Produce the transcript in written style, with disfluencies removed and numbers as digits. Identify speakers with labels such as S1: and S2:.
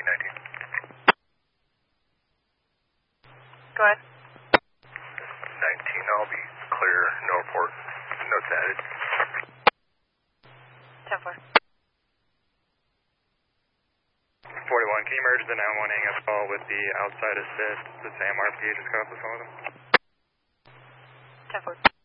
S1: Go ahead.
S2: 19, I'll be clear, no report, notes added.
S1: 10-4.
S2: 41, can you merge the 911 hang-up call with the outside assist? This AMRP just got off the phone with him.
S1: 10-4.